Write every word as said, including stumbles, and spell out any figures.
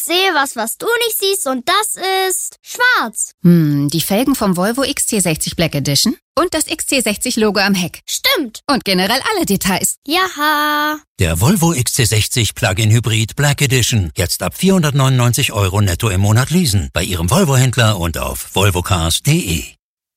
sehe was, was du nicht siehst und das ist schwarz. Hm, die Felgen vom Volvo X C sechzig Black Edition und das X C sechzig Logo am Heck. Stimmt. Und generell alle Details. Jaha. Der Volvo X C sechzig Plug-in Hybrid Black Edition. Jetzt ab vierhundertneunundneunzig Euro netto im Monat leasen. Bei Ihrem Volvo-Händler und auf volvocars punkt de.